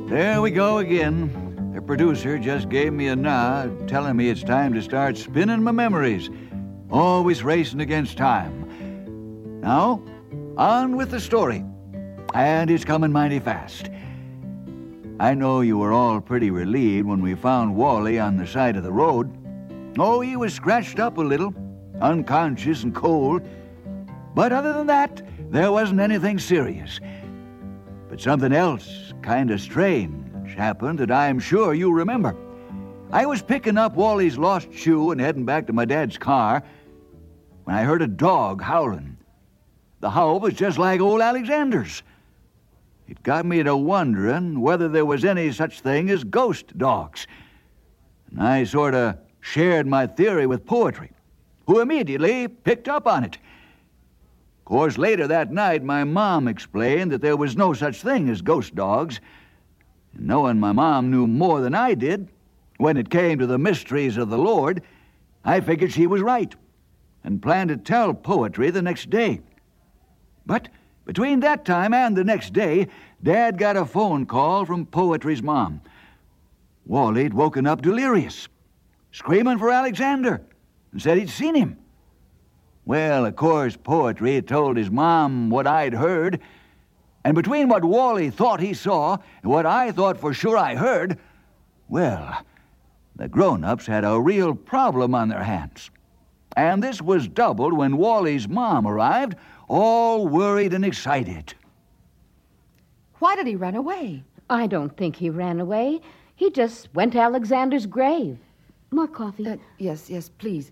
There we go again. The producer just gave me a nod, telling me it's time to start spinning my memories. Always racing against time. Now, on with the story. And it's coming mighty fast. I know you were all pretty relieved when we found Wally on the side of the road. Oh, he was scratched up a little, unconscious and cold. But other than that, there wasn't anything serious. But something else kind of strange happened that I'm sure you remember. I was picking up Wally's lost shoe and heading back to my dad's car when I heard a dog howling. The howl was just like old Alexander's. It got me to wondering whether there was any such thing as ghost dogs. And I sort of shared my theory with Poetry, who immediately picked up on it. Of course, later that night, my mom explained that there was no such thing as ghost dogs. And knowing my mom knew more than I did when it came to the mysteries of the Lord, I figured she was right and planned to tell Poetry the next day. But between that time and the next day, Dad got a phone call from Poetry's mom. Wally'd woken up delirious, screaming for Alexander, and said he'd seen him. Well, of course, Poetry had told his mom what I'd heard, and between what Wally thought he saw and what I thought for sure I heard, well, the grown-ups had a real problem on their hands. And this was doubled when Wally's mom arrived, all worried and excited. Why did he run away? I don't think he ran away. He just went to Alexander's grave. More coffee? Yes, please.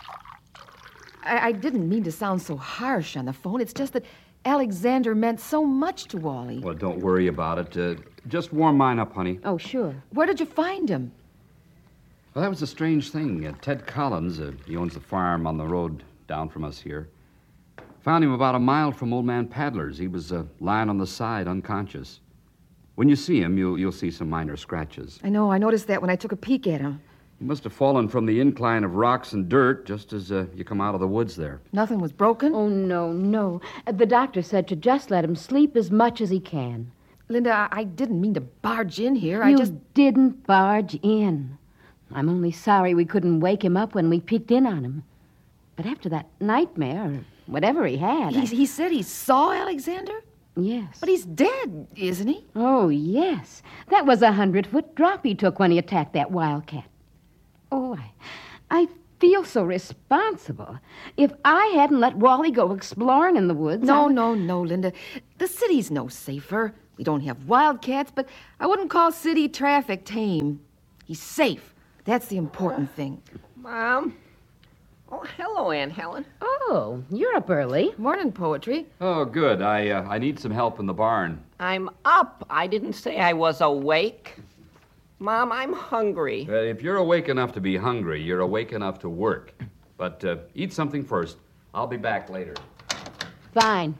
I didn't mean to sound so harsh on the phone. It's just that Alexander meant so much to Wally. Well, don't worry about it. Just warm mine up, honey. Oh, sure. Where did you find him? Well, that was a strange thing. Ted Collins, he owns the farm on the road down from us here. Found him about a mile from Old Man Paddler's. He was lying on the side, unconscious. When you see him, you'll see some minor scratches. I know. I noticed that when I took a peek at him. He must have fallen from the incline of rocks and dirt just as you come out of the woods there. Nothing was broken? Oh, no. The doctor said to just let him sleep as much as he can. Linda, I didn't mean to barge in here. You didn't barge in. I'm only sorry we couldn't wake him up when we peeked in on him. But after that nightmare, or whatever he had... He said he saw Alexander? Yes. But he's dead, isn't he? Oh, yes. That was a 100-foot drop he took when he attacked that wildcat. Oh, I feel so responsible. If I hadn't let Wally go exploring in the woods... No, Linda. The city's no safer. We don't have wildcats, but I wouldn't call city traffic tame. He's safe. That's the important thing. Mom? Oh, hello, Aunt Helen. Oh, you're up early. Morning, Poetry. Oh, good. I need some help in the barn. I'm up. I didn't say I was awake. Mom, I'm hungry. If you're awake enough to be hungry, you're awake enough to work. But eat something first. I'll be back later. Fine.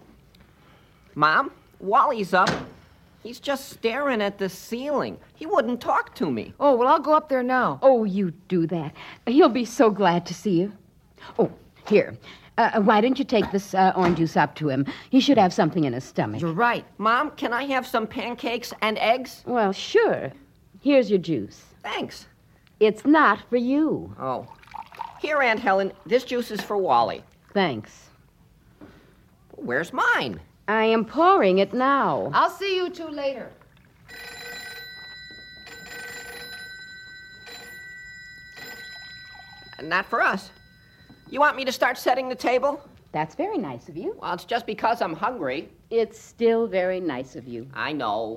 Mom, Wally's up. He's just staring at the ceiling. He wouldn't talk to me. Oh, well, I'll go up there now. Oh, you do that. He'll be so glad to see you. Oh, here. Why don't you take this orange juice up to him? He should have something in his stomach. You're right. Mom, can I have some pancakes and eggs? Well, sure. Here's your juice. Thanks. It's not for you. Oh. Here, Aunt Helen, this juice is for Wally. Thanks. Where's mine? I am pouring it now. I'll see you two later. Not for us. You want me to start setting the table? That's very nice of you. Well, it's just because I'm hungry. It's still very nice of you. I know.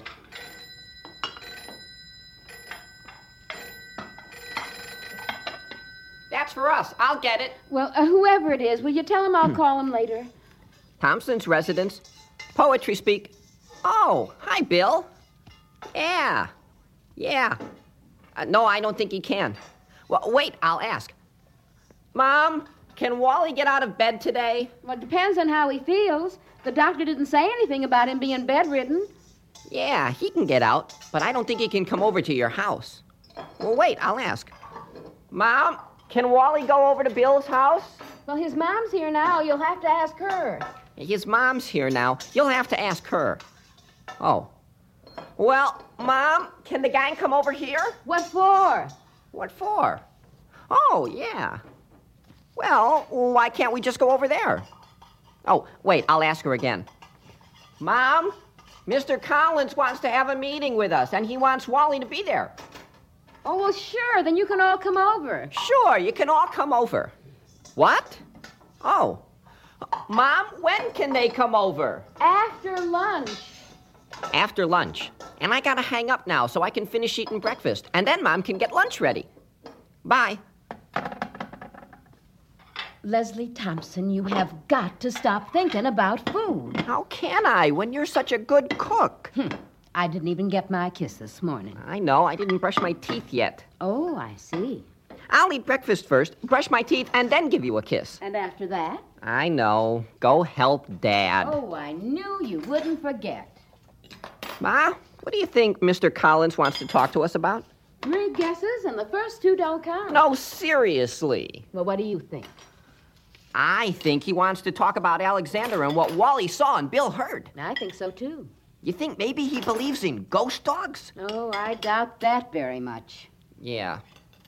That's for us. I'll get it. Well, whoever it is, will you tell him I'll call him later? Thompson's residence. Poetry speak. Oh, hi, Bill. Yeah. No, I don't think he can. Well, wait, I'll ask. Mom, can Wally get out of bed today? Well, it depends on how he feels. The doctor didn't say anything about him being bedridden. Yeah, he can get out, but I don't think he can come over to your house. Well, wait, I'll ask. Mom, can Wally go over to Bill's house? Well, his mom's here now. You'll have to ask her. His mom's here now. You'll have to ask her. Oh. Well, Mom, can the gang come over here? What for? What for? Oh, yeah. Well, why can't we just go over there? Oh, wait, I'll ask her again. Mom, Mr. Collins wants to have a meeting with us, and he wants Wally to be there. Oh, well, sure. Then you can all come over. Sure, you can all come over. What? Oh. Mom, when can they come over? After lunch. After lunch. And I gotta hang up now so I can finish eating breakfast. And then Mom can get lunch ready. Bye. Leslie Thompson, you have got to stop thinking about food. How can I when you're such a good cook? I didn't even get my kiss this morning. I know, I didn't brush my teeth yet. Oh, I see. I'll eat breakfast first, brush my teeth, and then give you a kiss. And after that? I know. Go help Dad. Oh, I knew you wouldn't forget. Ma, what do you think Mr. Collins wants to talk to us about? 3 guesses, and the first 2 don't count. No, seriously. Well, what do you think? I think he wants to talk about Alexander and what Wally saw and Bill heard. I think so, too. You think maybe he believes in ghost dogs? Oh, I doubt that very much. Yeah.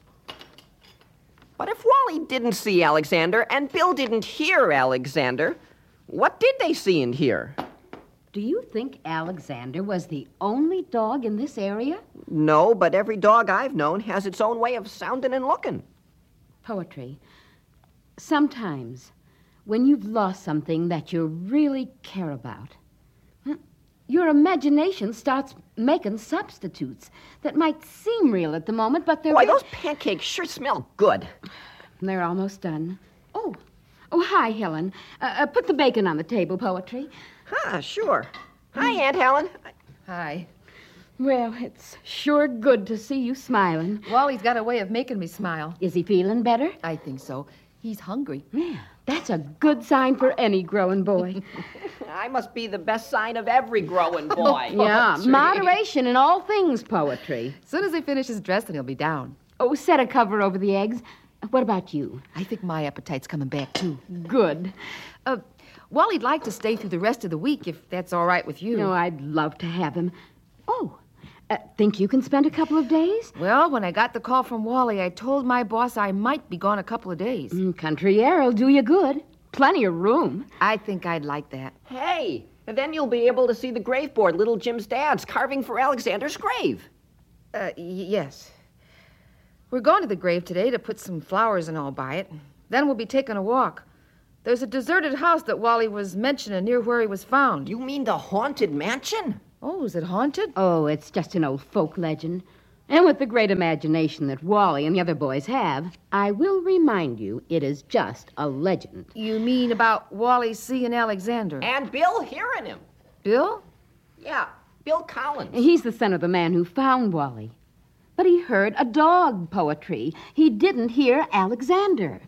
But if Wally didn't see Alexander and Bill didn't hear Alexander, what did they see and hear? Do you think Alexander was the only dog in this area? No, but every dog I've known has its own way of sounding and looking. Poetry. Sometimes, when you've lost something that you really care about, your imagination starts making substitutes that might seem real at the moment, but they're... Boy, those pancakes sure smell good. They're almost done. Oh, hi, Helen. Put the bacon on the table, Poetry. Sure. Hi, Aunt Helen. Hi. Well, it's sure good to see you smiling. Wally's got a way of making me smile. Is he feeling better? I think so. He's hungry. Yeah, that's a good sign for any growing boy. I must be the best sign of every growing boy. Yeah, moderation in all things, Poetry. As soon as he finishes dressing, he'll be down. Oh, set a cover over the eggs. What about you? I think my appetite's coming back, too. Good. Wally'd like to stay through the rest of the week, if that's all right with you. No, I'd love to have him. Oh, think you can spend a couple of days? Well, when I got the call from Wally, I told my boss I might be gone a couple of days. Country air'll do you good. Plenty of room. I think I'd like that. Hey, and then you'll be able to see the graveboard little Jim's dad's carving for Alexander's grave. Yes. We're going to the grave today to put some flowers and all by it. Then we'll be taking a walk. There's a deserted house that Wally was mentioning near where he was found. You mean the haunted mansion? Oh, is it haunted? Oh, it's just an old folk legend. And with the great imagination that Wally and the other boys have, I will remind you it is just a legend. You mean about Wally seeing Alexander? And Bill hearing him. Bill? Yeah, Bill Collins. He's the son of the man who found Wally. But he heard a dog, Poetry. He didn't hear Alexander.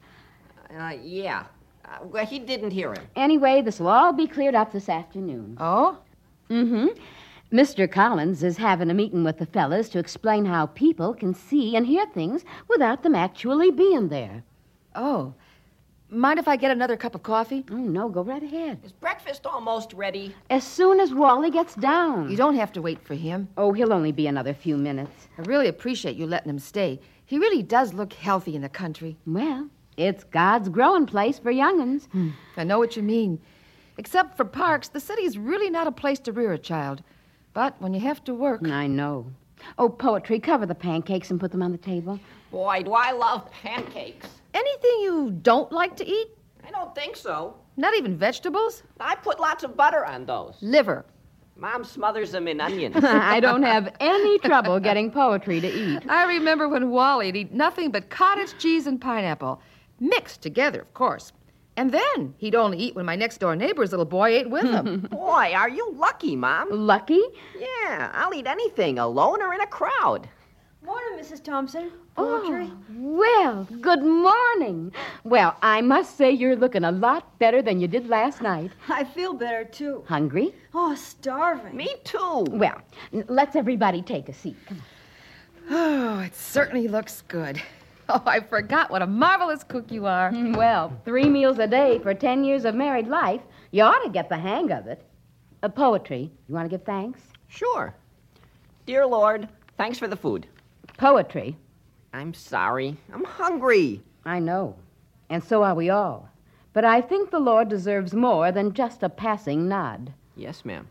Yeah. Well, he didn't hear him. Anyway, this will all be cleared up this afternoon. Oh? Mm-hmm. Mr. Collins is having a meeting with the fellas to explain how people can see and hear things without them actually being there. Oh. Mind if I get another cup of coffee? Oh, no, go right ahead. Is breakfast almost ready? As soon as Wally gets down. You don't have to wait for him. Oh, he'll only be another few minutes. I really appreciate you letting him stay. He really does look healthy in the country. Well, it's God's growing place for young'uns. I know what you mean. Except for parks, the city's really not a place to rear a child. But when you have to work... I know. Oh, Poetry, cover the pancakes and put them on the table. Boy, do I love pancakes. Anything you don't like to eat? I don't think so. Not even vegetables? I put lots of butter on those. Liver. Mom smothers them in onions. I don't have any trouble getting Poetry to eat. I remember when Wally'd eat nothing but cottage cheese and pineapple. Mixed together, of course. And then he'd only eat when my next-door neighbor's little boy ate with him. Boy, are you lucky, Mom. Lucky? Yeah, I'll eat anything, alone or in a crowd. Morning, Mrs. Thompson. Oh, well, good morning. Well, I must say you're looking a lot better than you did last night. I feel better, too. Hungry? Oh, starving. Me too. Well, let's everybody take a seat. Come on. Oh, it certainly looks good. Oh, I forgot what a marvelous cook you are. Well, 3 meals a day for 10 years of married life. You ought to get the hang of it. Poetry, you want to give thanks? Sure. Dear Lord, thanks for the food. Poetry. I'm sorry. I'm hungry. I know. And so are we all. But I think the Lord deserves more than just a passing nod. Yes, ma'am.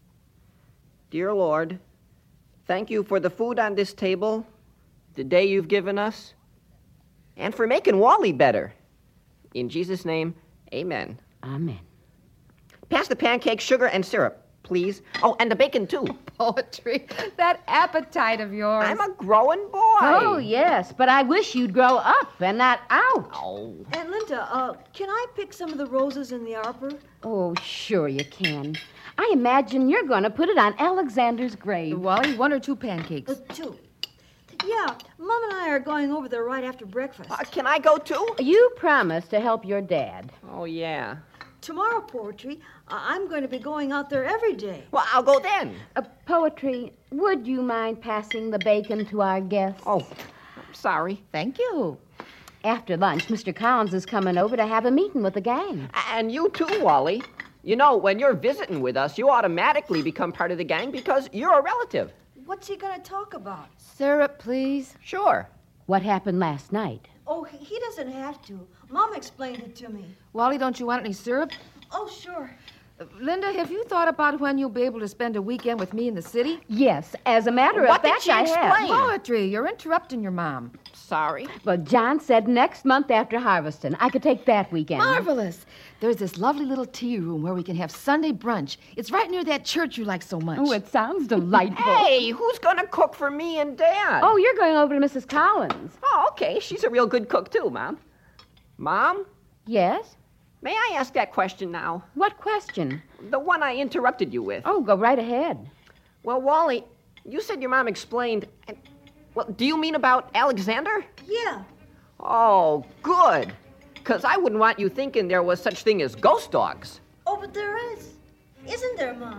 Dear Lord, thank you for the food on this table, the day you've given us, and for making Wally better. In Jesus' name, amen. Amen. Pass the pancakes, sugar, and syrup, please. Oh, and the bacon, too. Poetry. That appetite of yours. I'm a growing boy. Oh, yes, but I wish you'd grow up and not out. Oh. Aunt Linda, can I pick some of the roses in the arbor? Oh, sure you can. I imagine you're going to put it on Alexander's grave. Wally, 1 or 2 pancakes. 2. Yeah, Mom and I are going over there right after breakfast. Can I go, too? You promised to help your dad. Oh, yeah. Tomorrow, Poetry, I'm going to be going out there every day. Well, I'll go then. Poetry, would you mind passing the bacon to our guests? Oh, I'm sorry. Thank you. After lunch, Mr. Collins is coming over to have a meeting with the gang. And you, too, Wally. You know, when you're visiting with us, you automatically become part of the gang because you're a relative. What's he going to talk about? Syrup, please. Sure. What happened last night? Oh, he doesn't have to. Mom explained it to me. Wally, don't you want any syrup? Oh, sure. Linda, have you thought about when you'll be able to spend a weekend with me in the city? Yes, as a matter What of did fact, she I have. explain? Poetry, you're interrupting your mom. Sorry. Well, John said next month after Harvesting. I could take that weekend. Marvelous. There's this lovely little tea room where we can have Sunday brunch. It's right near that church you like so much. Oh, it sounds delightful. Hey, who's going to cook for me and Dad? Oh, you're going over to Mrs. Collins. Oh, okay. She's a real good cook, too, Mom. Mom, Yes? may I ask that question now? What question? The one I interrupted you with. Oh, go right ahead. Well, Wally, you said your mom explained... Well, do you mean about Alexander? Yeah. Oh, good. Because I wouldn't want you thinking there was such thing as ghost dogs. Oh, but there is. Isn't there, Mom?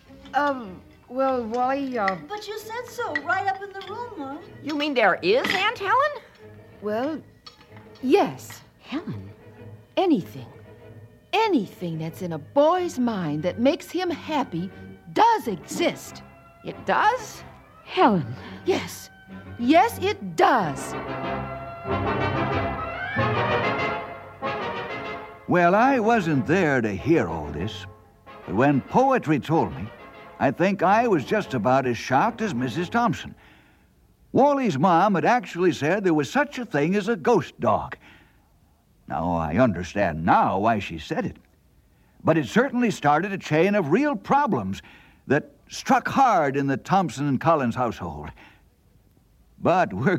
Well, Wally, But you said so right up in the room, Mom. You mean there is, Aunt Helen? well, yes. Helen. Anything that's in a boy's mind that makes him happy does exist. It does? Helen. Yes. Yes, it does. Well, I wasn't there to hear all this, but when Poetry told me, I think I was just about as shocked as Mrs. Thompson. Wally's mom had actually said there was such a thing as a ghost dog. Now, I understand now why she said it. But it certainly started a chain of real problems that struck hard in the Thompson and Collins household. But we're